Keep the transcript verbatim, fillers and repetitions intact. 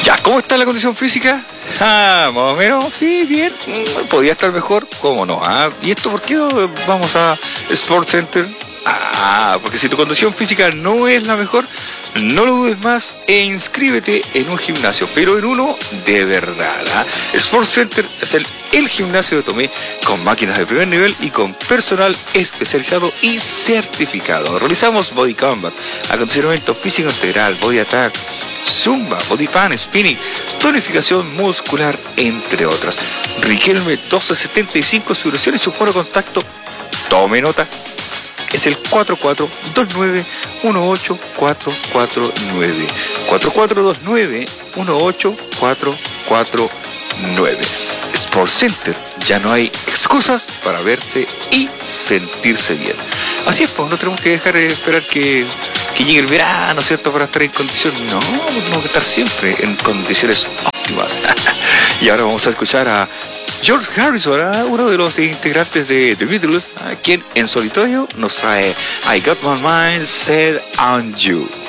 Ya, ¿cómo está la condición física? Ah, más o menos, sí, bien. ¿Podría estar mejor? ¿Cómo no? Ah, ¿y esto por qué vamos a Sports Center? Ah, porque si tu condición física no es la mejor, no lo dudes más e inscríbete en un gimnasio, pero en uno de verdad. ¿Ah? Sports Center es el, el gimnasio de Tomé, con máquinas de primer nivel y con personal especializado y certificado. Realizamos body combat, acondicionamiento físico integral, body attack, zumba, body fan, spinning, tonificación muscular, entre otras. Riquelme doce setenta y cinco, su dirección y su foro de contacto, tome nota, es el cuatro cuatro dos nueve uno ocho cuatro cuatro nueve. cuatro cuatro dos nueve uno ocho cuatro cuatro nueve. Sports Center, ya no hay excusas para verse y sentirse bien. Así es, pues no tenemos que dejar de esperar que, que llegue el verano, ¿cierto? Para estar en condiciones. No, tenemos que estar siempre en condiciones óptimas. Y ahora vamos a escuchar a George Harrison, ¿eh? Uno de los integrantes de The Beatles, ¿eh? Quien en solitario nos trae I Got My Mind Set on You.